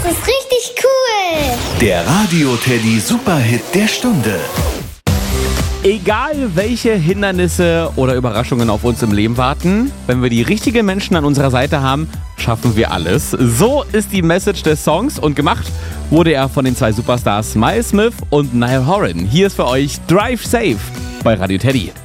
Das ist richtig cool. Der Radio Teddy Superhit der Stunde. Egal welche Hindernisse oder Überraschungen auf uns im Leben warten, wenn wir die richtigen Menschen an unserer Seite haben, schaffen wir alles. So ist die Message des Songs und gemacht wurde er von den zwei Superstars Miles Smith und Niall Horan. Hier ist für euch Drive Safe bei Radio Teddy.